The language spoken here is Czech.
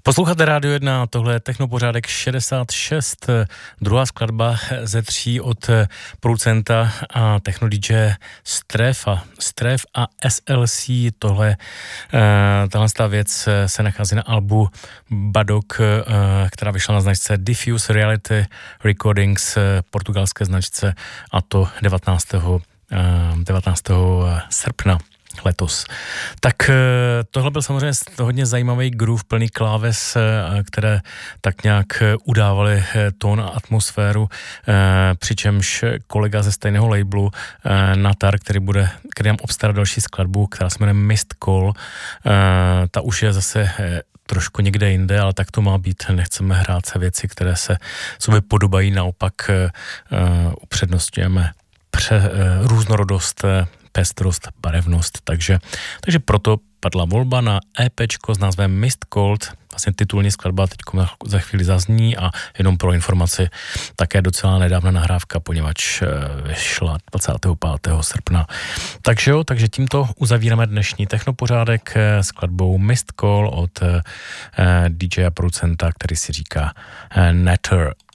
Posloucháte Rádio 1, tohle je Technopořádek 66, druhá skladba ze 3 od producenta a techno DJ Stref a SLC. Tahle věc se nachází na albu Badok, která vyšla na značce Diffuse Reality Recordings, portugalské značce, a to 19. srpna letos. Tak tohle byl samozřejmě hodně zajímavý groove, plný kláves, které tak nějak udávaly tón a atmosféru, přičemž kolega ze stejného labelu Natar, který nám obstará další skladbu, která se jmenuje Mist Call, ta už je zase trošku někde jinde, ale tak to má být. Nechceme hrát se věci, které se sobě podobají, naopak upřednostňujeme různorodost, pestrost, barevnost, takže proto padla volba na EPčko s názvem Mist Cold, vlastně titulní skladba teď za chvíli zazní, a jenom pro informaci také docela nedávna nahrávka, poněvadž vyšla 25. srpna. Takže tímto uzavíráme dnešní technopořádek skladbou Mist Call od DJ a producenta, který si říká Natar.